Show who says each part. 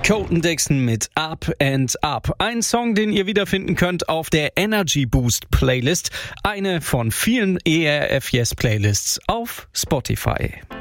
Speaker 1: Colton Dixon mit Up and Up. Ein Song, den ihr wiederfinden könnt auf der Energy Boost Playlist. Eine von vielen ERF Yes Playlists auf Spotify.